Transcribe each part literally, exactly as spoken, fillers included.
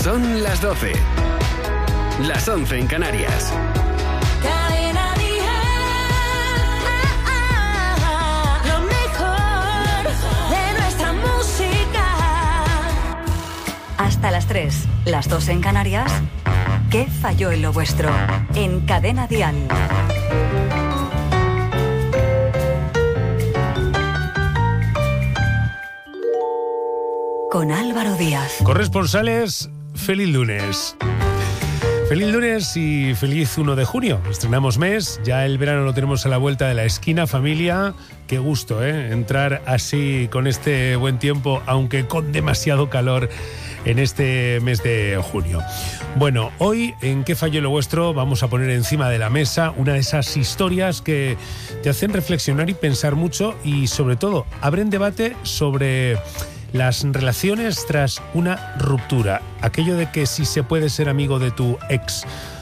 Son las doce. Las once en Canarias. Cadena Dial. Lo mejor de nuestra música. Hasta las tres, las dos en Canarias. ¿Qué falló en lo vuestro? En Cadena Dial. Con Álvaro Díaz. Corresponsales, feliz lunes. Feliz lunes y feliz primero de junio. Estrenamos mes, ya el verano lo tenemos a la vuelta de la esquina, familia. Qué gusto, ¿eh? Entrar así con este buen tiempo, aunque con demasiado calor en este mes de junio. Bueno, hoy en ¿Qué falló lo vuestro? Vamos a poner encima de la mesa una de esas historias que te hacen reflexionar y pensar mucho y sobre todo abren debate sobre las relaciones tras una ruptura. Aquello de que si se puede ser amigo de tu ex,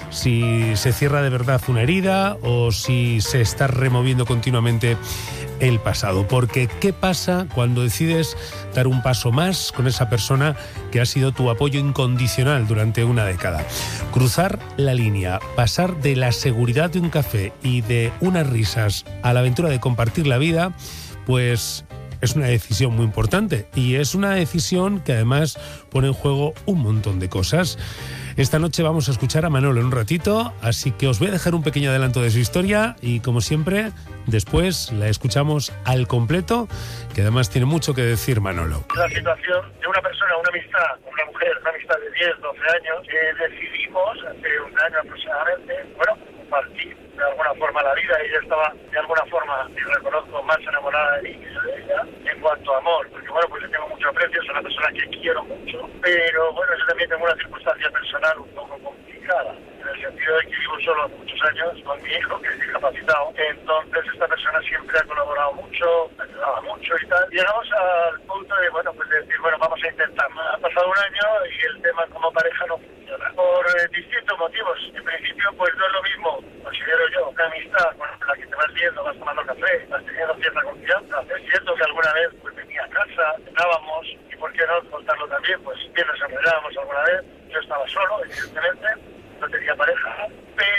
si se cierra de verdad una herida o si se está removiendo continuamente el pasado. Porque ¿qué pasa cuando decides dar un paso más con esa persona que ha sido tu apoyo incondicional durante una década? Cruzar la línea, pasar de la seguridad de un café y de unas risas a la aventura de compartir la vida, pues es una decisión muy importante y es una decisión que además pone en juego un montón de cosas. Esta noche vamos a escuchar a Manolo en un ratito, así que os voy a dejar un pequeño adelanto de su historia y, como siempre, después la escuchamos al completo, que además tiene mucho que decir Manolo. La situación de una persona, una amistad, una mujer, una amistad de diez, doce años, que decidimos hace un año aproximadamente, bueno, compartir de alguna forma la vida. Ella estaba de alguna forma, y reconozco, más enamorada de mí que yo de ella en cuanto a amor, porque bueno, pues le tengo mucho aprecio, es una persona que quiero mucho, pero bueno, yo también tengo una circunstancia personal un poco complicada, en el sentido de que vivo solo hace muchos años con mi hijo, que es discapacitado. Entonces esta persona siempre ha colaborado mucho, me ayudaba mucho y tal. Llegamos al punto de, bueno, pues de decir, bueno, vamos a intentar. Ha pasado un año y el tema como pareja no funciona, por eh, distintos motivos. En principio, pues no es lo mismo, considero yo, una amistad con la que te vas viendo, vas tomando café, vas teniendo cierta confianza. Es cierto que alguna vez pues venía a casa, cenábamos, y por qué no contarlo también, pues bien nos enrollábamos alguna vez. Yo estaba solo, evidentemente, no tenía pareja,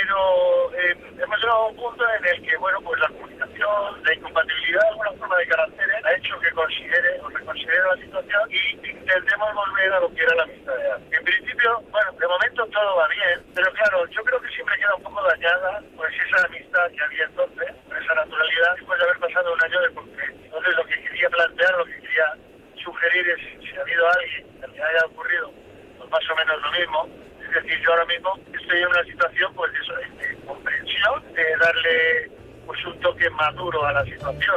pero eh, hemos llegado a un punto en el que, bueno, pues la comunicación, la incompatibilidad de alguna forma de caracteres ha hecho que considere o reconsidere la situación y intentemos volver a lo que era la amistad de antes. En principio, bueno, de momento todo va bien, pero claro, yo creo que siempre queda un poco dañada pues esa amistad que había entonces, esa naturalidad, después de haber pasado un año de convivencia. Entonces lo que quería plantear, lo que quería sugerir es si ha habido alguien que le haya ocurrido pues más o menos lo mismo. Es decir, yo ahora mismo estoy en una situación pues de, eso, de comprensión, de darle pues un toque maduro a la situación.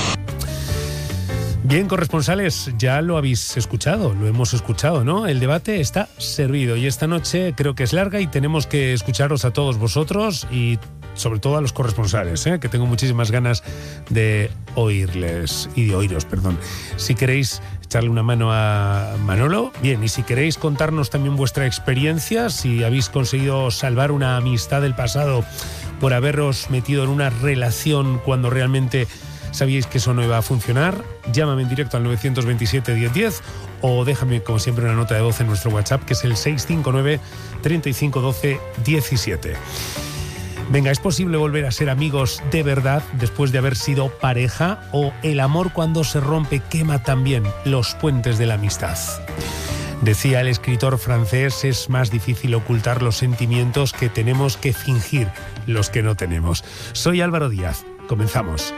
Bien, corresponsales, ya lo habéis escuchado, lo hemos escuchado, ¿no? El debate está servido y esta noche creo que es larga y tenemos que escucharos a todos vosotros y sobre todo a los corresponsales, ¿eh? Que tengo muchísimas ganas de oírles y de oíros, perdón. Si queréis echarle una mano a Manolo, bien, y si queréis contarnos también vuestra experiencia, si habéis conseguido salvar una amistad del pasado por haberos metido en una relación cuando realmente sabíais que eso no iba a funcionar, llámame en directo al nueve dos siete, diez diez o déjame como siempre una nota de voz en nuestro WhatsApp, que es el seis cinco nueve, treinta y cinco, doce, diecisiete. Venga, ¿es posible volver a ser amigos de verdad después de haber sido pareja? ¿O el amor cuando se rompe quema también los puentes de la amistad? Decía el escritor francés, es más difícil ocultar los sentimientos que tenemos que fingir los que no tenemos. Soy Álvaro Díaz. Comenzamos.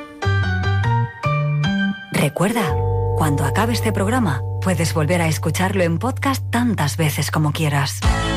Recuerda, cuando acabe este programa, puedes volver a escucharlo en podcast tantas veces como quieras.